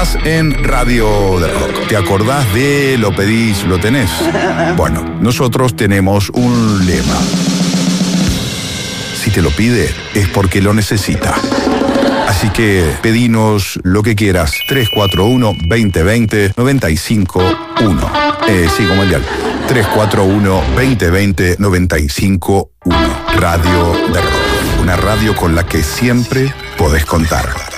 Estás en Radio del Rock. ¿Te acordás de lo pedís, lo tenés? Bueno, nosotros tenemos un lema. Si te lo pide, es porque lo necesita. Así que pedinos lo que quieras. 341-2020-951. Sí, como el dial. 341-2020-951. Radio de Rock. Una radio con la que siempre podés contar.